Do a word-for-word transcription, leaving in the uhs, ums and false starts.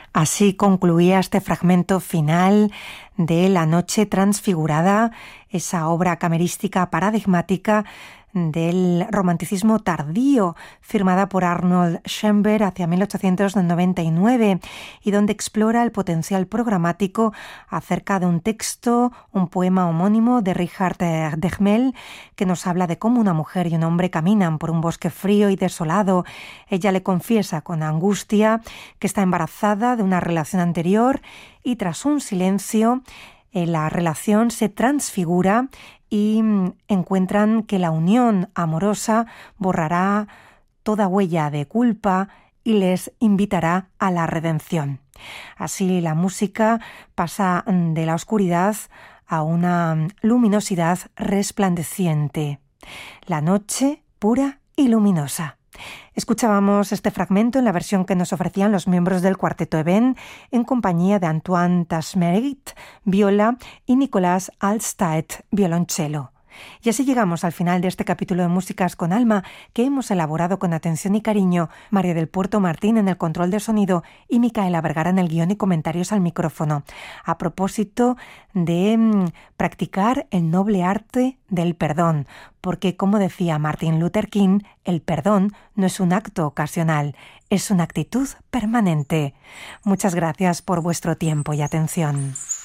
Así concluía este fragmento final de La noche transfigurada, esa obra camerística paradigmática del romanticismo tardío, firmada por Arnold Schoenberg hacia mil ochocientos noventa y nueve, y donde explora el potencial programático acerca de un texto, un poema homónimo de Richard Degmel, que nos habla de cómo una mujer y un hombre caminan por un bosque frío y desolado. Ella le confiesa con angustia que está embarazada de una relación anterior y tras un silencio la relación se transfigura y encuentran que la unión amorosa borrará toda huella de culpa y les invitará a la redención. Así la música pasa de la oscuridad a una luminosidad resplandeciente. La noche pura y luminosa. Escuchábamos este fragmento en la versión que nos ofrecían los miembros del Cuarteto Eben en compañía de Antoine Tasmerit, viola, y Nicolas Alstaet, violonchelo. Y así llegamos al final de este capítulo de Músicas con Alma, que hemos elaborado con atención y cariño María del Puerto Martín en el control de sonido y Micaela Vergara en el guión y comentarios al micrófono, a propósito de mmm, practicar el noble arte del perdón, porque como decía Martin Luther King, el perdón no es un acto ocasional, es una actitud permanente. Muchas gracias por vuestro tiempo y atención.